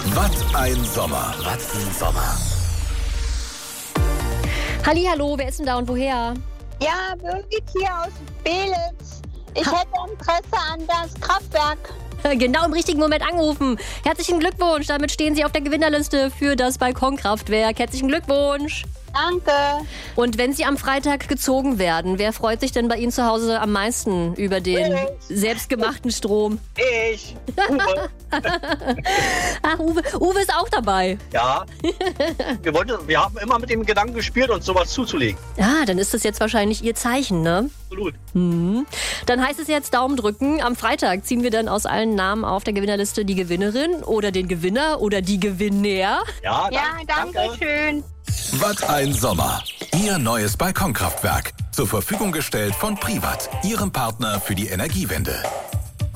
Was ein Sommer. Was ein Sommer. Hallihallo, wer ist denn da und woher? Ja, Birgit hier aus Belitz. Ich hätte Interesse an das Kraftwerk. Genau im richtigen Moment angerufen. Herzlichen Glückwunsch, damit stehen Sie auf der Gewinnerliste für das Balkonkraftwerk. Herzlichen Glückwunsch. Danke. Und wenn Sie am Freitag gezogen werden, wer freut sich denn bei Ihnen zu Hause am meisten über den selbstgemachten Strom? Ich. Uwe. Ach, Uwe ist auch dabei. Ja. Wir haben immer mit dem Gedanken gespielt, uns sowas zuzulegen. Ah, dann ist das jetzt wahrscheinlich Ihr Zeichen, ne? Absolut. Dann heißt es jetzt Daumen drücken. Am Freitag ziehen wir dann aus allen Namen auf der Gewinnerliste die Gewinnerin oder den Gewinner oder die Gewinner. Ja, Danke schön. Was ein Sommer. Ihr neues Balkonkraftwerk. Zur Verfügung gestellt von Privat, Ihrem Partner für die Energiewende.